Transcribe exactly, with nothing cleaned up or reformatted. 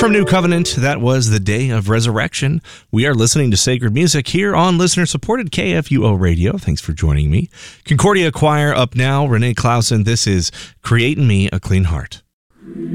From New Covenant, that was The Day of Resurrection. We are listening to Sacred Music here on listener-supported K F U O Radio. Thanks for joining me. Concordia Choir up now. Renee Clausen, this is Create in Me a Clean Heart.